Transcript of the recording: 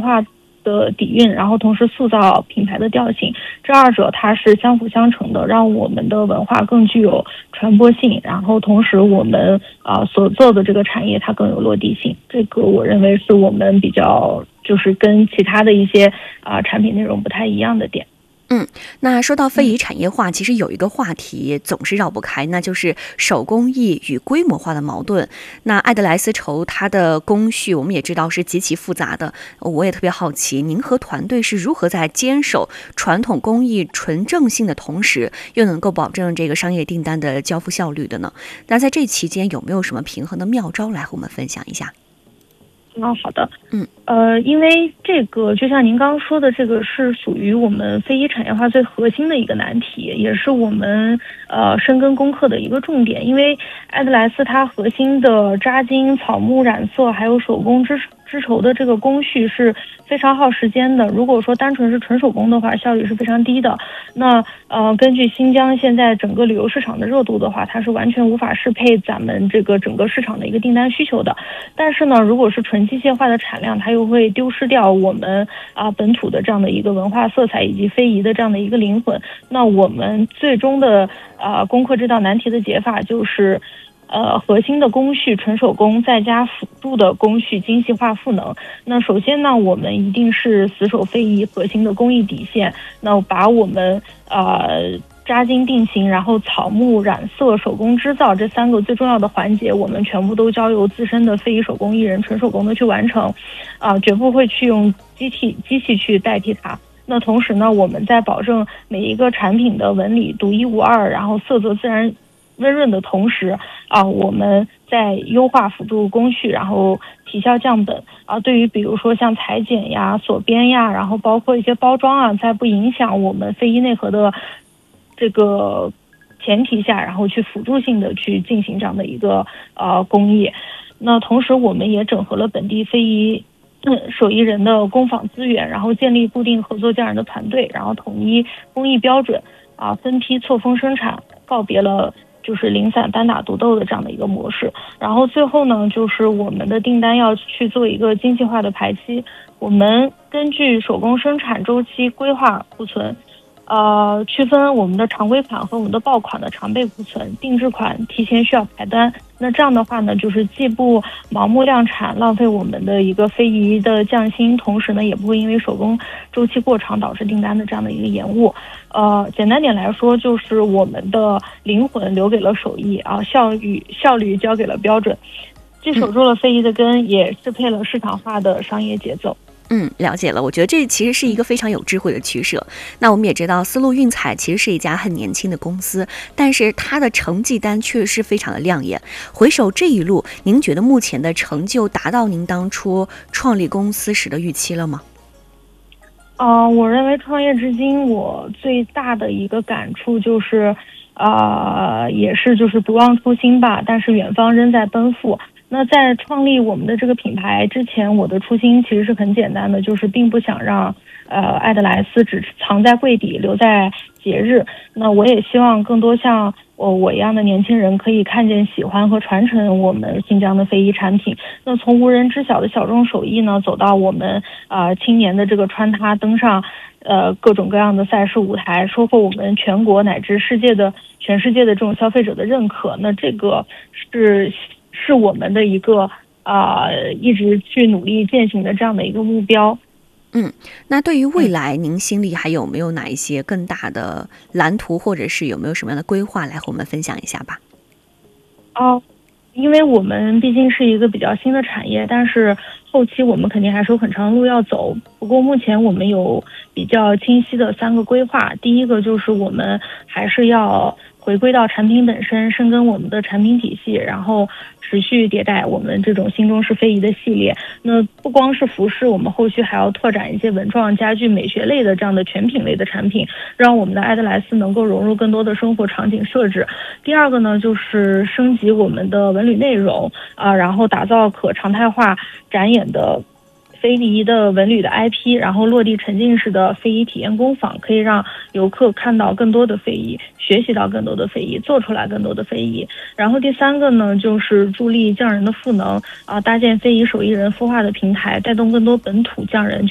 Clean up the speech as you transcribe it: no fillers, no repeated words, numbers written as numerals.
化的底蕴，然后同时塑造品牌的调性，这二者它是相辅相成的，让我们的文化更具有传播性，然后同时我们所做的这个产业它更有落地性，这个我认为是我们比较就是跟其他的一些产品内容不太一样的点。 那说到非遗产业化，其实有一个话题总是绕不开，那就是手工艺与规模化的矛盾。那爱德莱丝绸它的工序我们也知道是极其复杂的，我也特别好奇，您和团队是如何在坚守传统工艺纯正性的同时，又能够保证这个商业订单的交付效率的呢？那在这期间有没有什么平衡的妙招来和我们分享一下？ 好的，因为这个就像您刚刚说的，这个是属于我们非遗产业化最核心的一个难题，也是我们深耕攻克的一个重点。因为爱德莱丝它核心的扎金、草木染色还有手工织绸的这个工序是非常耗时间的。如果说单纯是纯手工的话，效率是非常低的。那根据新疆现在整个旅游市场的热度的话，它是完全无法适配咱们这个整个市场的一个订单需求的。但是呢，如果是纯机械化的产量，它又会丢失掉我们本土的这样的一个文化色彩以及非遗的这样的一个灵魂。那我们最终的攻克这道难题的解法就是核心的工序纯手工，再加辅助的工序精细化赋能。那首先呢，我们一定是死守非遗核心的工艺底线，那把我们扎金定型，然后草木染色、手工织造这三个最重要的环节，我们全部都交由自身的非遗手工艺人纯手工的去完成，绝不会去用机器去代替它。那同时呢，我们在保证每一个产品的纹理独一无二，然后色泽自然温润的同时我们在优化辅助工序，然后提效降本对于比如说像裁剪呀、锁边呀，然后包括一些包装在不影响我们非遗内核的这个前提下，然后去辅助性的去进行这样的一个工艺。那同时我们也整合了本地非遗手艺人的工坊资源，然后建立固定合作匠人的团队，然后统一工艺标准分批错峰生产，告别了就是零散单打独斗的这样的一个模式。然后最后呢，就是我们的订单要去做一个精细化的排期，我们根据手工生产周期规划库存，区分我们的常规款和我们的爆款的常备库存，定制款提前需要排单。那这样的话呢，就是既不盲目量产，浪费我们的一个非遗的匠心，同时呢，也不会因为手工周期过长导致订单的这样的一个延误。简单点来说，就是我们的灵魂留给了手艺效率交给了标准，既守住了非遗的根，也适配了市场化的商业节奏。 了解了。我觉得这其实是一个非常有智慧的取舍。那我们也知道丝路运彩其实是一家很年轻的公司，但是它的成绩单确实非常的亮眼。回首这一路，您觉得目前的成就达到您当初创立公司时的预期了吗？ 我认为创业至今我最大的一个感触就是也是就是不忘初心吧，但是远方仍在奔赴。那在创立我们的这个品牌之前，我的初心其实是很简单的，就是并不想让爱德莱丝只藏在柜底，留在节日。那我也希望更多像我一样的年轻人可以看见、喜欢和传承我们新疆的非遗产品。那从无人知晓的小众手艺呢，走到我们青年的这个穿搭，登上各种各样的赛事舞台，收获我们全国乃至全世界的这种消费者的认可。那这个是我们的一个一直去努力践行的这样的一个目标。 那对于未来，您心里还有没有哪一些更大的蓝图，或者是有没有什么样的规划来和我们分享一下吧？ 因为我们毕竟是一个比较新的产业，但是后期我们肯定还是有很长的路要走。不过目前我们有比较清晰的3个规划。第一个就是我们还是要回归到产品本身，深耕我们的产品体系，然后持续迭代我们这种新中式非遗的系列。那不光是服饰，我们后续还要拓展一些文创、家具、美学类的这样的全品类的产品，让我们的爱德莱丝能够融入更多的生活场景设置。第二个呢，就是升级我们的文旅内容然后打造可常态化展演的非遗的文旅的 IP， 然后落地沉浸式的非遗体验工坊，可以让游客看到更多的非遗，学习到更多的非遗，做出来更多的非遗。然后第3个呢，就是助力匠人的赋能搭建非遗手艺人孵化的平台，带动更多本土匠人